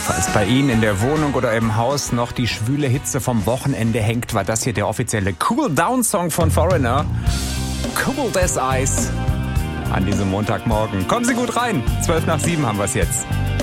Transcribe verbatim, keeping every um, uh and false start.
Falls bei Ihnen in der Wohnung oder im Haus noch die schwüle Hitze vom Wochenende hängt, war das hier der offizielle Cool-Down-Song von Foreigner. Cool as Ice. An diesem Montagmorgen. Kommen Sie gut rein. zwölf nach sieben haben wir es jetzt.